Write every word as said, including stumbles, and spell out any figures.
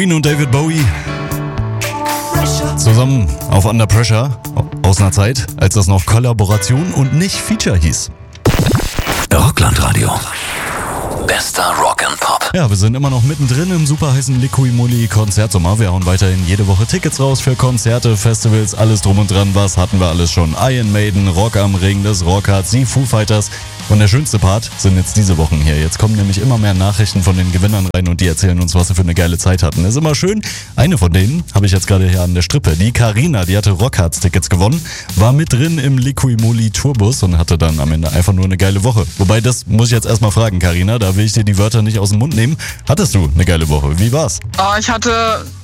Queen und David Bowie zusammen auf Under Pressure aus einer Zeit, als das noch Kollaboration und nicht Feature hieß. Rocklandradio. Bester Rock and Pop. Ja, wir sind immer noch mittendrin im super heißen Liqui-Moly Konzertsommer. Wir hauen weiterhin jede Woche Tickets raus für Konzerte, Festivals, alles drum und dran. Was hatten wir alles schon? Iron Maiden, Rock am Ring, das Rockharz, die Foo Fighters. Und der schönste Part sind jetzt diese Wochen hier. Jetzt kommen nämlich immer mehr Nachrichten von den Gewinnern rein und die erzählen uns, was sie für eine geile Zeit hatten. Ist immer schön. Eine von denen habe ich jetzt gerade hier an der Strippe. Die Carina, die hatte Rockharz-Tickets gewonnen, war mit drin im Liqui-Moly Tourbus und hatte dann am Ende einfach nur eine geile Woche. Wobei, das muss ich jetzt erstmal fragen, Carina, da will ich dir die Wörter nicht aus dem Mund nehmen. Hattest du eine geile Woche? Wie war's? Oh, ich hatte